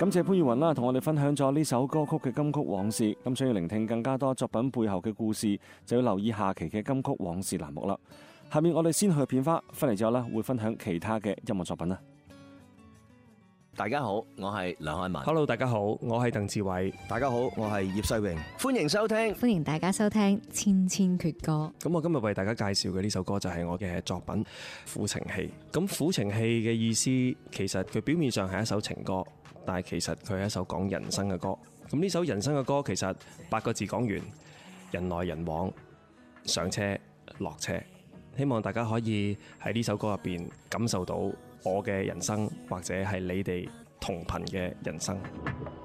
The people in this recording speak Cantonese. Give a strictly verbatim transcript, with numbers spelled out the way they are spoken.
感謝潘越雲啦，同我哋分享咗呢首歌曲嘅金曲往事。咁想要聆聽更加多作品背後嘅故事，就要留意下期嘅金曲往事欄目啦。下面我哋先去片花，翻嚟之後呢會分享其他嘅音樂作品啦。 大家好，我係梁漢文。 Hello， 大家好，我係鄧志偉。 大家好，我係葉世榮。 歡迎收聽， 歡迎大家收聽《千千闕歌》。 咁我今日為大家介紹嘅呢首歌就係我嘅作品《苦情戲》。咁《苦情戲》嘅意思，其實佢表面上係一首情歌，但係其實佢係一首講人生嘅歌。咁呢首人生嘅歌，其實八個字講完：人來人往，上車落車。希望大家可以喺呢首歌入邊感受到我嘅人生，或者係你哋同頻嘅人生。